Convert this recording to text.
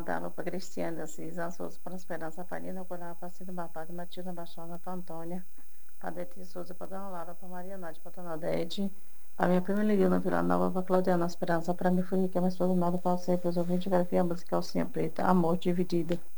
Guadalupe, Cristiane, Assis, Souza, para Esperança, Farina, Coral, Aparecida, Bapada, Matilda, Baixona, para Antônia, para Dete Souza, para Dona Laura, para Maria Nádia, para Dona Dede, para minha prima Liliana Vila Nova, para Claudiana Esperança, para minha filha, que é mais esposa nova, para você, para os ouvintes, para a música Calcinha Preta, Amor Dividido.